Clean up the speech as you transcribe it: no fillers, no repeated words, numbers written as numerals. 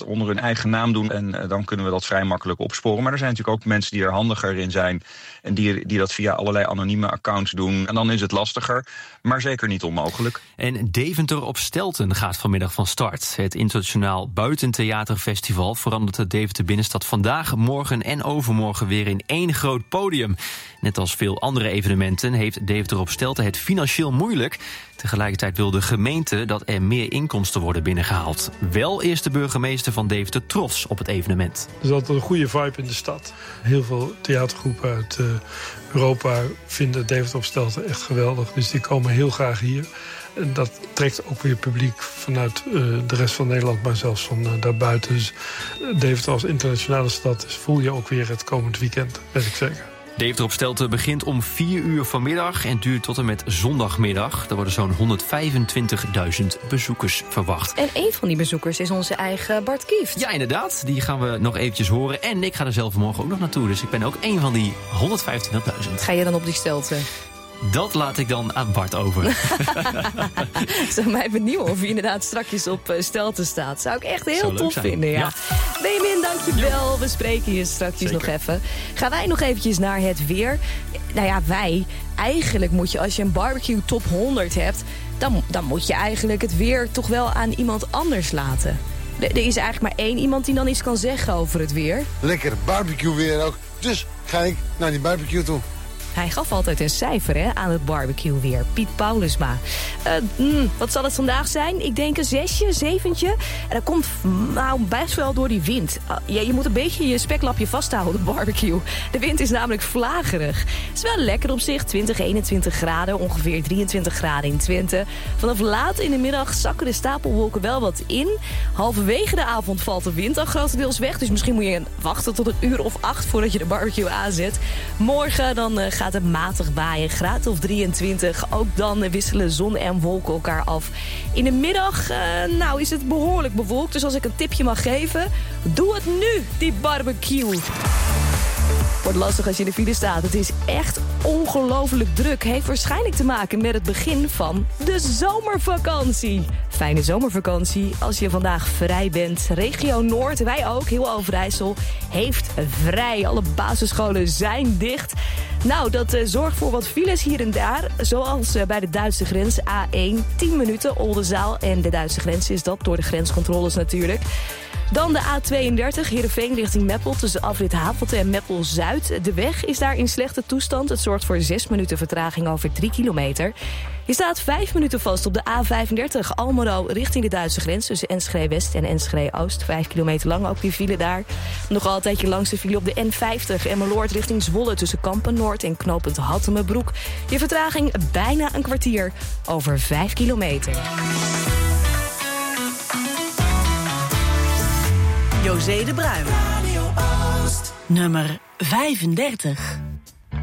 onder hun eigen naam doen en dan kunnen we dat vrij makkelijk opsporen. Maar er zijn natuurlijk ook mensen die er handiger in zijn en die dat via allerlei anonieme accounts doen. En dan is het lastiger, maar zeker niet onmogelijk. En Deventer op Stelten gaat vanmiddag van start. Het internationaal buitentheaterfestival verandert de Deventer binnenstad vandaag, morgen en overmorgen weer in één groot podium. Net als veel andere evenementen heeft Deventer op Stelten het financieel moeilijk. Tegelijkertijd wil de gemeente dat er meer inkomsten worden binnengehaald. Wel is de burgemeester van Deventer trots op het evenement. Er is altijd een goede vibe in de stad. Heel veel theatergroepen uit Europa vinden Deventer op Stelten echt geweldig. Dus die komen heel graag hier. En dat trekt ook weer publiek vanuit de rest van Nederland, maar zelfs van daarbuiten. Dus Deventer als internationale stad voel je ook weer het komend weekend, weet ik zeker. Deventer op Stelten begint om 4 uur vanmiddag en duurt tot en met zondagmiddag. Er worden zo'n 125.000 bezoekers verwacht. En een van die bezoekers is onze eigen Bart Kieft. Ja, inderdaad. Die gaan we nog eventjes horen. En ik ga er zelf morgen ook nog naartoe. Dus ik ben ook een van die 125.000. Ga je dan op die Stelten? Dat laat ik dan aan Bart over. Zou mij benieuwen of je inderdaad strakjes op Stelten staat. Zou ik echt heel tof vinden, ja. Benjamin, dankjewel. We spreken je strakjes nog even. Gaan wij nog eventjes naar het weer. Nou ja, eigenlijk moet je, als je een barbecue top 100 hebt, dan moet je eigenlijk het weer toch wel aan iemand anders laten. Er is eigenlijk maar één iemand die dan iets kan zeggen over het weer. Lekker barbecue weer ook. Dus ga ik naar die barbecue toe. Hij gaf altijd een cijfer aan het barbecue weer. Piet Paulusma. Wat zal het vandaag zijn? Ik denk een 6, 7. En dat komt best wel door die wind. Je moet een beetje je speklapje vasthouden op de barbecue. De wind is namelijk vlagerig. Het is wel lekker op zich. 20, 21 graden. Ongeveer 23 graden in Twente. Vanaf laat in de middag zakken de stapelwolken wel wat in. Halverwege de avond valt de wind al grotendeels weg. Dus misschien moet je wachten tot 1 uur of 8 voordat je de barbecue aanzet. Morgen dan gaat het matig waaien, graad of 23. Ook dan wisselen zon en wolken elkaar af. In de middag is het behoorlijk bewolkt. Dus als ik een tipje mag geven, doe het nu, die barbecue. Wordt lastig als je in de file staat. Het is echt ongelooflijk druk. Heeft waarschijnlijk te maken met het begin van de zomervakantie. Fijne zomervakantie als je vandaag vrij bent. Regio Noord, wij ook, heel Overijssel, heeft vrij. Alle basisscholen zijn dicht. Nou, dat zorgt voor wat files hier en daar. Zoals bij de Duitse grens A1, 10 minuten, Oldenzaal. En de Duitse grens is dat, door de grenscontroles natuurlijk. Dan de A32, Heerenveen richting Meppel, tussen afrit Havelte en Meppel-Zuid. De weg is daar in slechte toestand. Het zorgt voor 6 minuten vertraging over 3 kilometer. Je staat 5 minuten vast op de A35, Almelo richting de Duitse grens, tussen Enschede-West en Enschede-Oost. 5 kilometer lang ook die file daar. Nog altijd je langste file op de N50, Emmeloord richting Zwolle, tussen Kampen-Noord en knooppunt Hattemerbroek. Je vertraging bijna een kwartier over 5 kilometer. José de Bruin. Radio Oost. Nummer 35.